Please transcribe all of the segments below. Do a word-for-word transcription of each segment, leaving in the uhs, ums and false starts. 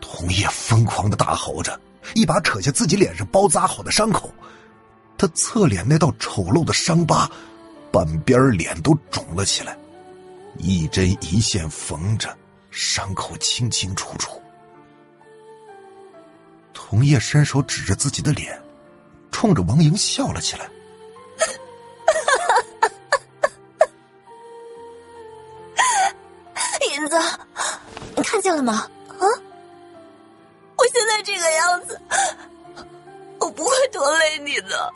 童叶疯狂地大吼着，一把扯下自己脸上包扎好的伤口。他侧脸那道丑陋的伤疤，半边脸都肿了起来，一针一线缝着，伤口清清楚楚。童叶伸手指着自己的脸，冲着王莹笑了起来。 银子，你看见了吗？啊！我现在这个样子，我不会拖累你的。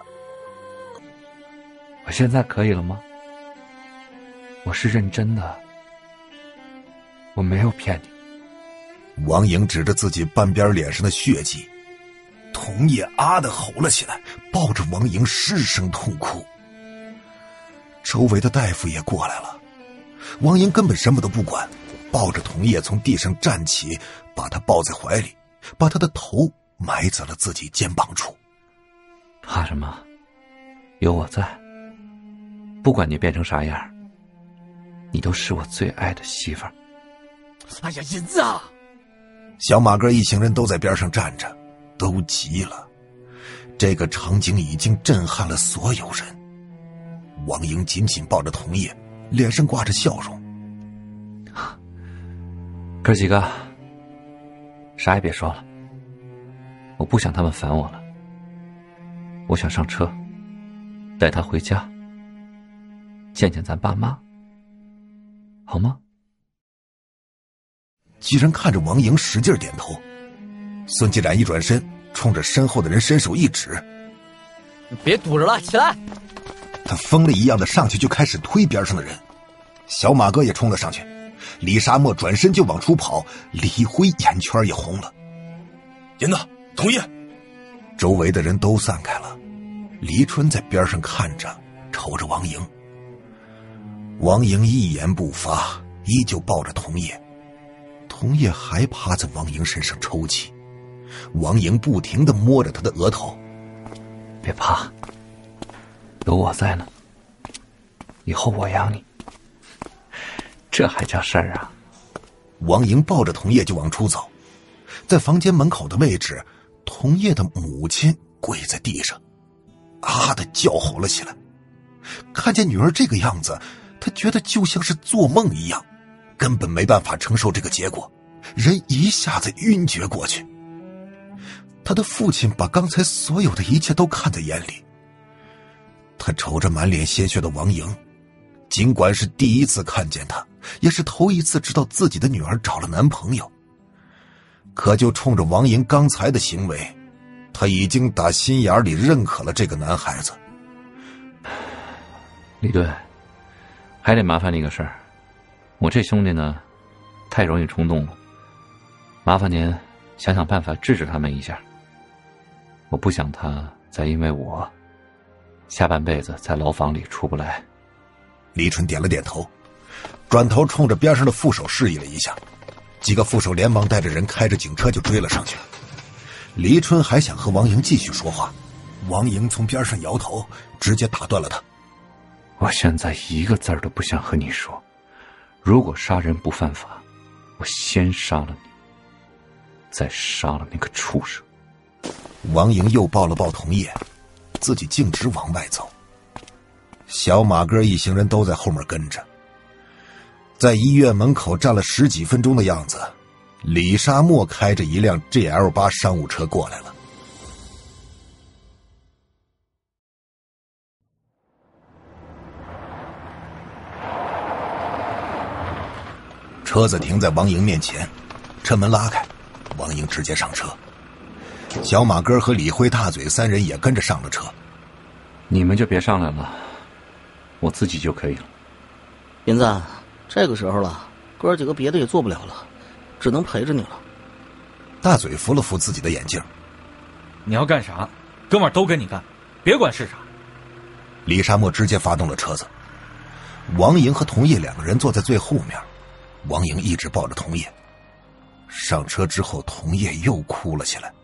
我现在可以了吗？我是认真的，我没有骗你。 王莹指着自己半边脸上的血迹，童叶啊地吼了起来，抱着王莹失声痛哭。周围的大夫也过来了，王莹根本什么都不管，抱着童叶从地上站起，把他抱在怀里，把他的头埋在了自己肩膀处。 怕什么？有我在，不管你变成啥样，你都是我最爱的媳妇儿。 哎呀，银子啊！ 小马哥一行人都在边上站着，都急了。这个场景已经震撼了所有人。王莹紧紧抱着童叶，脸上挂着笑容。 哥几个，啥也别说了，我不想他们烦我了。我想上车，带他回家，见见咱爸妈，好吗？ 几人看着王莹使劲点头。孙继然一转身，冲着身后的人伸手一指：“ 别堵着了，起来！” 他疯了一样的上去就开始推边上的人。小马哥也冲了上去，李沙漠转身就往出跑，李辉眼圈也红了。 银子，童叶！ 周围的人都散开了，黎春在边上看着，瞅着王莹。王莹一言不发，依旧抱着童叶。童叶还趴在王莹身上抽泣，王莹不停地摸着他的额头。 别怕，有我在呢，以后我养你，这还叫事儿啊！ 王莹抱着童叶就往出走，在房间门口的位置，童叶的母亲跪在地上，啊的叫吼了起来。看见女儿这个样子，他觉得就像是做梦一样，根本没办法承受这个结果，人一下子晕厥过去。他的父亲把刚才所有的一切都看在眼里，他瞅着满脸鲜血的王莹，尽管是第一次看见她，也是头一次知道自己的女儿找了男朋友，可就冲着王莹刚才的行为，他已经打心眼里认可了这个男孩子。 李队，还得麻烦你个事儿，我这兄弟呢，太容易冲动了，麻烦您想想办法制止他们一下。我不想他再因为我下半辈子在牢房里出不来。 李春点了点头，转头冲着边上的副手示意了一下，几个副手连忙带着人开着警车就追了上去。李春还想和王莹继续说话，王莹从边上摇头，直接打断了他。 我现在一个字儿都不想和你说，如果杀人不犯法，我先杀了你，再杀了那个畜生。 王莹又抱了抱童叶，自己径直往外走。小马哥一行人都在后面跟着，在医院门口站了十几分钟的样子，李沙漠开着一辆 G L 八 商务车过来了。车子停在王莹面前，车门拉开，王莹直接上车。小马哥和李辉、大嘴三人也跟着上了车。 你们就别上来了，我自己就可以了。 银子，这个时候了，哥几个别的也做不了了，只能陪着你了。 大嘴扶了扶自己的眼镜。 你要干啥，哥们儿都跟你干，别管是啥。 李沙漠直接发动了车子，王莹和童叶两个人坐在最后面，王莹一直抱着童叶。上车之后，童叶又哭了起来。